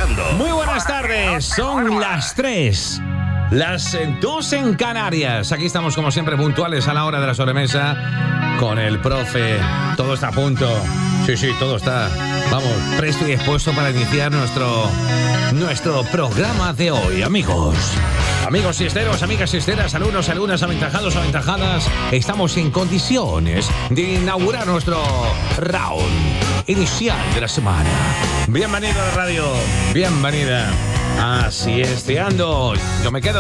Siesteando. Muy buenas tardes, son las 3. Las 2 en Canarias. Aquí estamos como siempre puntuales a la hora de la sobremesa con el profe. Todo está a punto. Sí, todo está, vamos, presto y dispuesto para iniciar nuestro programa de hoy, amigos. Amigos siesteros, amigas siesteras, alumnos, alumnas, aventajados, aventajadas, estamos en condiciones de inaugurar nuestro round inicial de la semana. Bienvenido a la radio, bienvenida a Siesteando. Yo me quedo